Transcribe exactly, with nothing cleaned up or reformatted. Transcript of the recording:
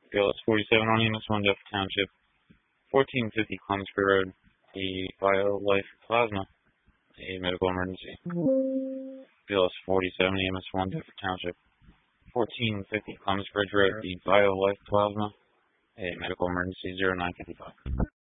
B L S forty-seven on E M S one, Dufferin Township, fourteen fifty Clemensburg Road, the BioLife Plasma, a medical emergency. B L S forty-seven, E M S one, Dufferin Township, fourteen fifty Clemensburg Road, the BioLife Plasma, a medical emergency. zero nine five five.